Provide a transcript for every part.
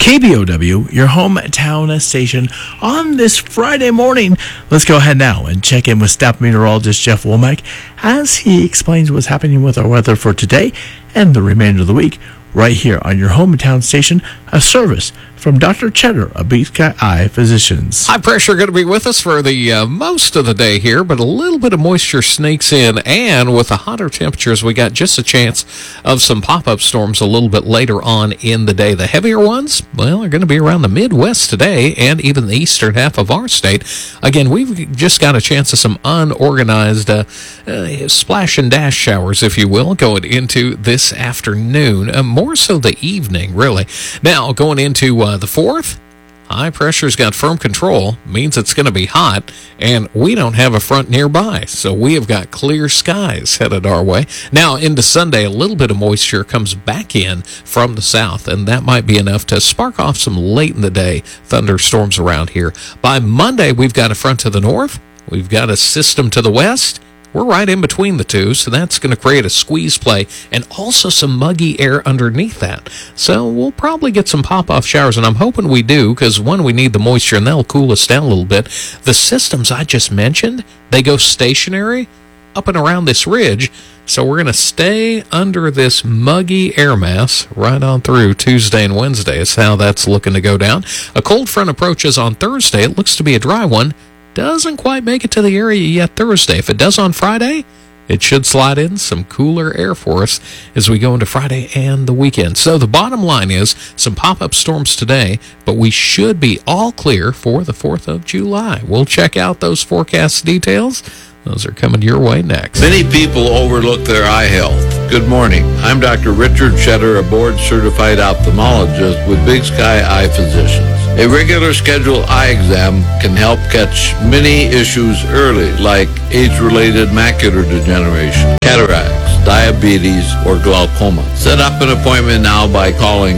KBOW, your hometown station, on this Friday morning. Let's go ahead now and check in with staff meteorologist Jeff Womack as he explains what's happening with our weather for today and the remainder of the week, right here on your hometown station, a service from Dr. Cheddar of Big Sky Eye Physicians. High pressure going to be with us for the most of the day here, but a little bit of moisture sneaks in, and with the hotter temperatures, we got just a chance of some pop-up storms a little bit later on in the day. The heavier ones, well, are going to be around the Midwest today and even the eastern half of our state. Again, we've just got a chance of some unorganized splash and dash showers, if you will, going into this afternoon, more so the evening, really. Now, going into the 4th, high pressure's got firm control, means it's going to be hot, and we don't have a front nearby, so we have got clear skies headed our way. Now, into Sunday, a little bit of moisture comes back in from the south, and that might be enough to spark off some late in the day thunderstorms around here. By Monday, we've got a front to the north, we've got a system to the west. We're right in between the two, so that's going to create a squeeze play and also some muggy air underneath that. So we'll probably get some pop-off showers, and I'm hoping we do, because, one, we need the moisture, and that'll cool us down a little bit. The systems I just mentioned, they go stationary up and around this ridge, so we're going to stay under this muggy air mass right on through Tuesday and Wednesday is how that's looking to go down. A cold front approaches on Thursday. It looks to be a dry one. Doesn't quite make it to the area yet Thursday. If it does on Friday, it should slide in some cooler air for us as we go into Friday and the weekend. So the bottom line is some pop-up storms today, but we should be all clear for the 4th of July. We'll check out those forecast details. Those are coming your way next. Many people overlook their eye health. Good morning. I'm Dr. Richard Cheddar, a board-certified ophthalmologist with Big Sky Eye Physicians. A regular scheduled eye exam can help catch many issues early, like age-related macular degeneration, cataracts, diabetes, or glaucoma. Set up an appointment now by calling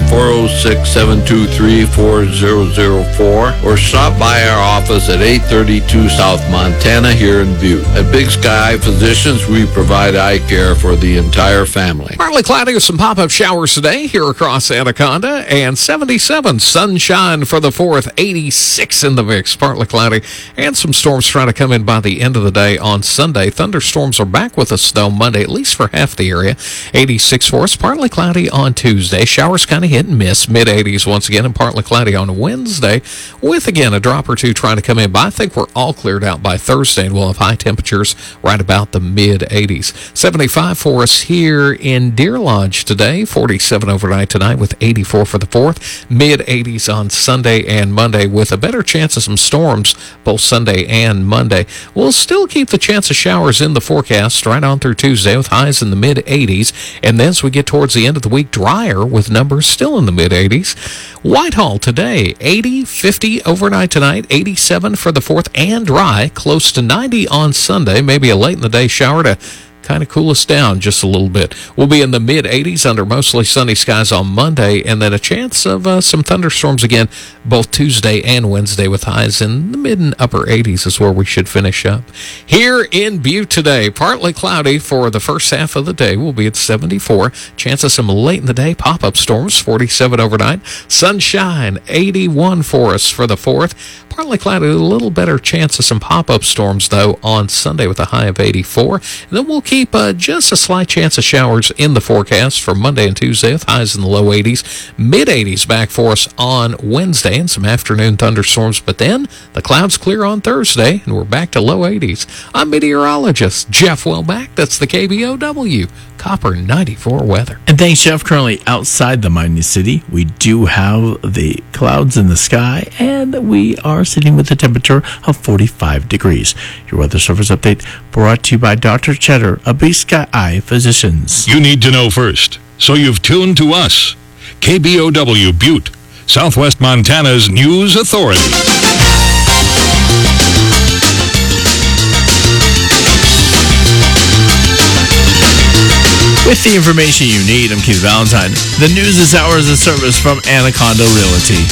406-723-4004 or stop by our office at 832 South Montana here in Butte. At Big Sky Physicians, we provide eye care for the entire family. Partly cloudy with some pop-up showers today here across Anaconda, and 77 sunshine for the 4th, 86 in the mix. Partly cloudy, and some storms trying to come in by the end of the day on Sunday. Thunderstorms are back with us, though, Monday, at least for half the area. 86 for us, partly cloudy on Tuesday. Showers kind of hit and miss, mid-80s once again, and partly cloudy on Wednesday, with, again, a drop or two trying to come in. But I think we're all cleared out by Thursday, and we'll have high temperatures right about the mid-80s. 75 for us here in Deer Lodge today, 47 overnight tonight with 84 for the 4th, mid-80s on Sunday and Monday with a better chance of some storms both Sunday and Monday. We'll still keep the chance of showers in the forecast right on through Tuesday with highs in the mid-80s, and then as we get towards the end of the week, drier with numbers still in the mid-80s. Whitehall today, 80, 50 overnight tonight, 87 for the 4th, and dry, close to 90 on Sunday, maybe a late in the day shower to kind of cool us down just a little bit. We'll be in the mid-80s under mostly sunny skies on Monday, and then a chance of some thunderstorms again both Tuesday and Wednesday with highs in the mid and upper 80s is where we should finish up. Here in Butte today, partly cloudy for the first half of the day. We'll be at 74. Chance of some late in the day pop-up storms, 47 overnight. Sunshine, 81 for us for the 4th. Partly cloudy, a little better chance of some pop-up storms, though, on Sunday with a high of 84. And then we'll keep just a slight chance of showers in the forecast for Monday and Tuesday with highs in the low 80s. Mid-80s back for us on Wednesday and some afternoon thunderstorms. But then the clouds clear on Thursday, and we're back to low 80s. I'm meteorologist Jeff Wellback. That's the KBOW Copper 94 weather. And thanks, Jeff. Currently outside the mighty city, we do have the clouds in the sky, and we are sitting with a temperature of 45 degrees. Your weather service update brought to you by Dr. Cheddar of Big Sky Eye Physicians. You need to know first, so you've tuned to us. KBOW Butte, Southwest Montana's news authority. With the information you need, I'm Keith Valentine. The news this hour is a service from Anaconda Realty.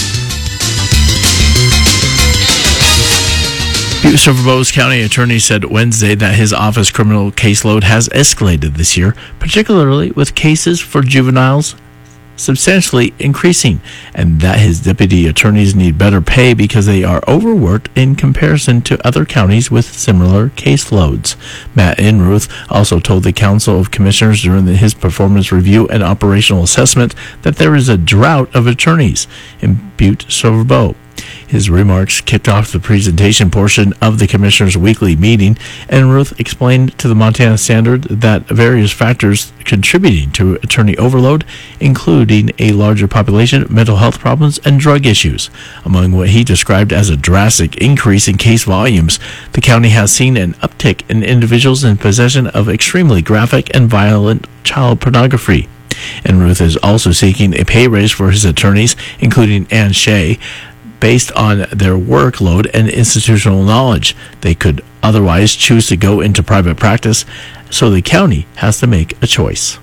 Butte Silver Bowes County Attorney said Wednesday that his office criminal caseload has escalated this year, particularly with cases for juveniles substantially increasing, and that his deputy attorneys need better pay because they are overworked in comparison to other counties with similar caseloads. Matt Enruth also told the Council of Commissioners during his performance review and operational assessment that there is a drought of attorneys in Butte-Silver Bow. His remarks kicked off the presentation portion of the Commissioners' weekly meeting, and Ruth explained to the Montana Standard that various factors contributing to attorney overload, including a larger population, mental health problems, and drug issues. Among what he described as a drastic increase in case volumes, the county has seen an uptick in individuals in possession of extremely graphic and violent child pornography. And Ruth is also seeking a pay raise for his attorneys, including Ann Shea, based on their workload and institutional knowledge. They could otherwise choose to go into private practice, so the county has to make a choice.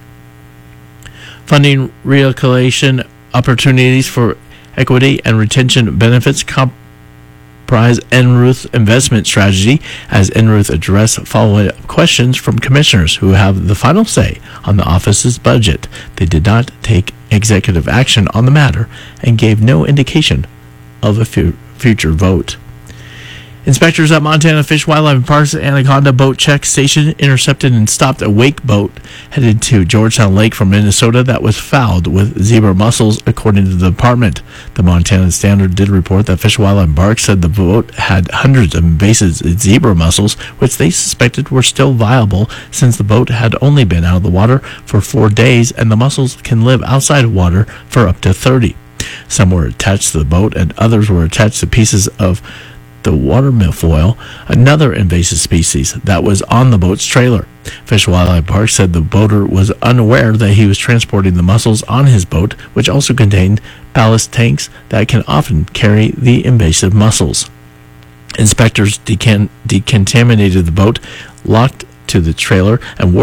Funding reallocation opportunities for equity and retention benefits comprise Enruth's investment strategy as Enruth addressed follow-up questions from commissioners who have the final say on the office's budget. They did not take executive action on the matter and gave no indication of a future vote. Inspectors at Montana Fish, Wildlife and Parks Anaconda Boat Check Station intercepted and stopped a wake boat headed to Georgetown Lake from Minnesota that was fouled with zebra mussels, according to the department. The Montana Standard did report that Fish, Wildlife and Parks said the boat had hundreds of invasive zebra mussels, which they suspected were still viable since the boat had only been out of the water for 4 days, and the mussels can live outside of water for up to 30. Some were attached to the boat, and others were attached to pieces of the water milfoil, another invasive species that was on the boat's trailer. Fish Wildlife Park said the boater was unaware that he was transporting the mussels on his boat, which also contained ballast tanks that can often carry the invasive mussels. Inspectors decontaminated the boat, locked to the trailer, and